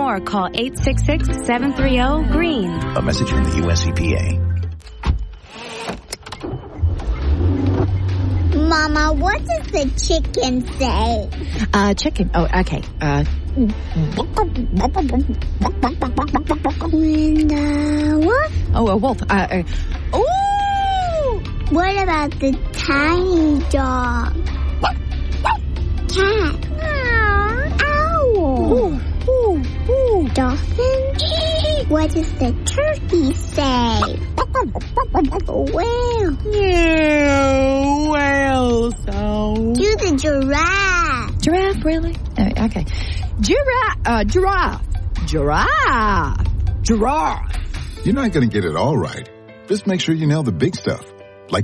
more, call 866-730-GREEN. A message from the U.S. EPA. Mama, what does the chicken say? Chicken. Oh, okay. And wolf? Oh, a wolf. Ooh! What about the tiny dog? Cat. Owl. Dolphin? What does the turkey say? Whale. Yeah, whale sound. Do the giraffe. Giraffe, really? Okay. Giraffe. You're not going to get it all right. Just make sure you nail the big stuff